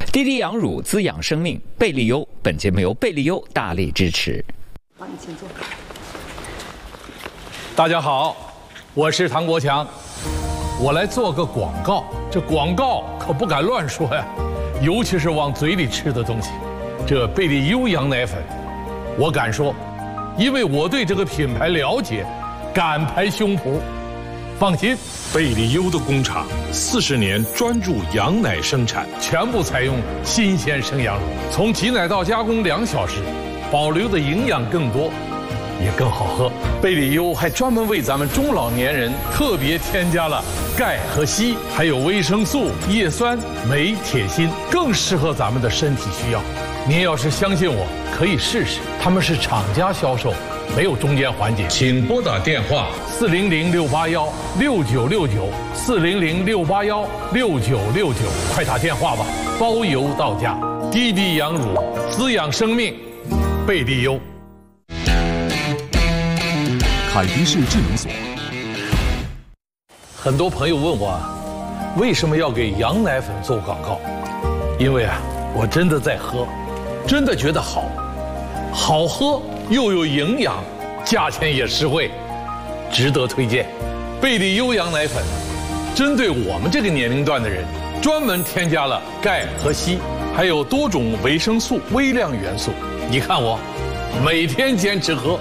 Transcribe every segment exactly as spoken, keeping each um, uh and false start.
滴滴羊乳滋养生命，贝利优。本节目由贝利优大力支持。 好，你请坐。 大家好，我是唐国强，我来做个广告。这广告可不敢乱说呀，尤其是往嘴里吃的东西。这贝利优羊奶粉，我敢说，因为我对这个品牌了解，敢拍胸脯。放心， 贝利优的工厂四十年专注羊奶生产， 全部采用新鲜生羊乳，从挤奶到加工两小时，保留的营养更多，也更好喝。贝利优还专门为咱们中老年人特别添加了钙和硒，还有维生素、叶酸、镁、铁、锌，更适合咱们的身体需要。您要是相信我，可以试试。他们是厂家销售，没有中间环节。 请拨打电话四零零六八幺六九六九四零零六八幺六九六九，快打电话吧，包邮到家。滴滴羊乳滋养生命，贝利优。 凯迪士智能锁。 很多朋友问我，为什么要给羊奶粉做广告？因为啊，我真的在喝，真的觉得好，好喝又有营养，价钱也实惠，值得推荐。贝利优羊奶粉针对我们这个年龄段的人，专门添加了钙和硒，还有多种维生素、微量元素。你看我，每天坚持喝。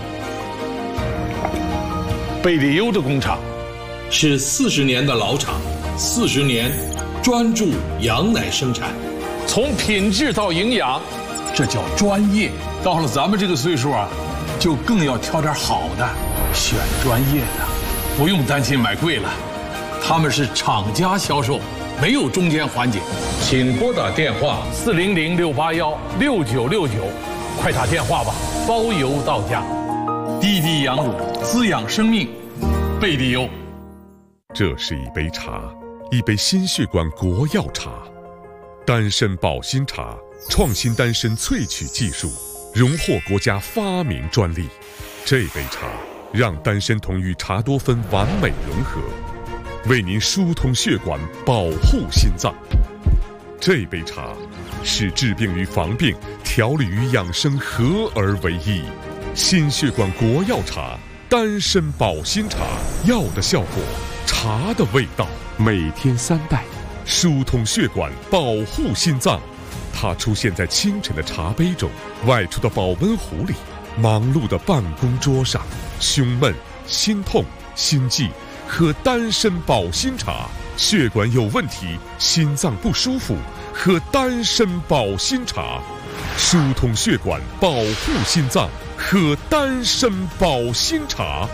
贝利优的工厂是四十年的老厂，四十年专注羊奶生产， 从品质到营养，这叫专业。到了咱们这个岁数啊，就更要挑点好的，选专业的，不用担心买贵了。他们是厂家销售，没有中间环节。 请拨打电话四零零六八幺六九六九，快打电话吧，包邮到家。滴滴羊乳滋养生命，贝利优。 这是一杯茶，一杯心血管国药茶，丹参保心茶，创新丹参萃取技术，荣获国家发明专利。这杯茶让丹参酮与茶多酚完美融合，为您疏通血管，保护心脏。这杯茶是治病与防病、调理与养生合而为一。心血管国药茶，丹参保心茶，药的效果，茶的味道，每天三袋，疏通血管，保护心脏。它出现在清晨的茶杯中，外出的保温壶里，忙碌的办公桌上。胸闷、心痛、心悸，喝丹参保心茶；血管有问题，心脏不舒服，喝丹参保心茶。疏通血管，保护心脏，喝丹参保心茶。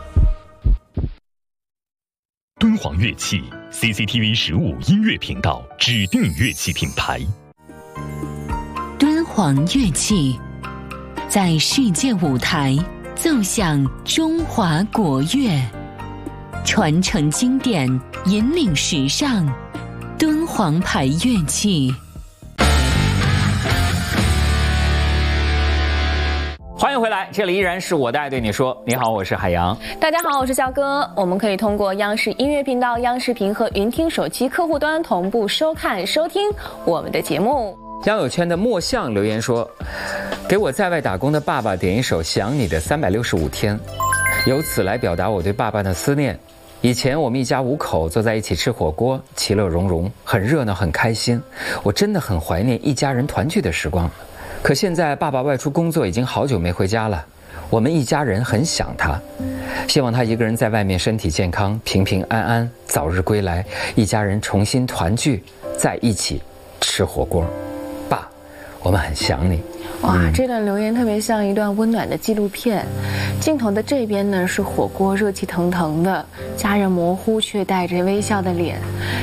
敦煌乐器 C C T V 十五音乐频道指定乐器品牌。 敦煌乐器在世界舞台奏响中华国乐，传承经典，引领时尚。敦煌牌乐器。 欢迎回来，这里依然是我的爱对你说。你好，我是海洋。 大家好，我是肖哥。我们可以通过央视音乐频道、央视频和云听手机客户端同步收看、收听我们的节目。 交友圈的墨象留言说，给我在外打工的爸爸点一首《想你的三百六十五天》，由此来表达我对爸爸的思念。以前我们一家五口坐在一起吃火锅，其乐融融，很热闹，很开心。我真的很怀念一家人团聚的时光。可现在爸爸外出工作，已经好久没回家了，我们一家人很想他，希望他一个人在外面身体健康，平平安安，早日归来，一家人重新团聚在一起吃火锅。爸，我们很想你。 哇，嗯、这段留言特别像一段温暖的纪录片，镜头的这边呢是火锅热气腾腾的，家人模糊却带着微笑的脸，